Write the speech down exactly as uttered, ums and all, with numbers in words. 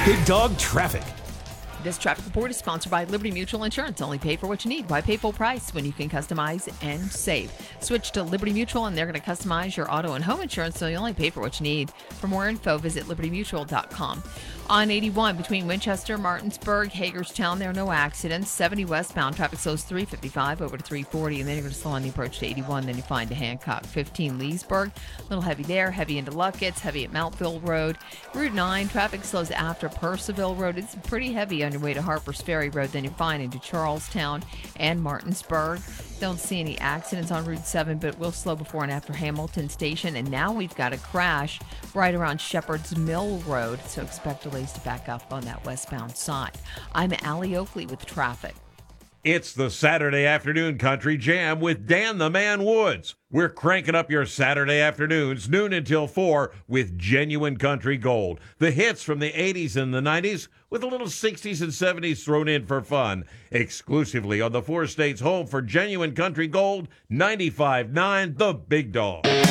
Big Dog Traffic. This traffic report is sponsored by Liberty Mutual Insurance. Only pay for what you need. Why pay full price when you can customize and save? Switch to Liberty Mutual and they're going to customize your auto and home insurance so you only pay for what you need. For more info, visit liberty mutual dot com. On eighty-one between Winchester, Martinsburg, Hagerstown, there are no accidents. seventy westbound, traffic slows three fifty-five over to three forty, and then you're going to slow on the approach to eighty-one. Then you find to Hancock. fifteen Leesburg, a little heavy there, heavy into Luckett's, heavy at Mountville Road. Route nine, traffic slows after Percival Road. It's pretty heavy on your way to Harper's Ferry Road. Then you find into Charlestown and Martinsburg. Don't see any accidents on Route seven, but it will slow before and after Hamilton Station. And now we've got a crash right around Shepherd's Mill Road, so expect delays to back up on that westbound side. I'm Allie Oakley with traffic. It's the Saturday Afternoon Country Jam with Dan the Man Woods. We're cranking up your Saturday afternoons, noon until four, with genuine country gold. The hits from the eighties and the nineties, with a little sixties and seventies thrown in for fun. Exclusively on the four states home for genuine country gold, ninety-five point nine The Big Dog.